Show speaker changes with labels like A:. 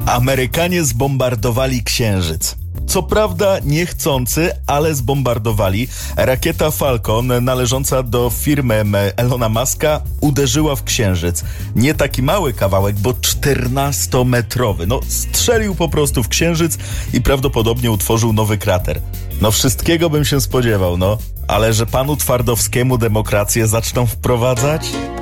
A: Amerykanie zbombardowali Księżyc. Co prawda niechcący, ale zbombardowali. Rakieta Falcon należąca do firmy Elona Muska uderzyła w Księżyc. Nie taki mały kawałek, bo 14-metrowy. Strzelił po prostu w Księżyc i prawdopodobnie utworzył nowy krater. Wszystkiego bym się spodziewał, ale że panu Twardowskiemu demokrację zaczną wprowadzać?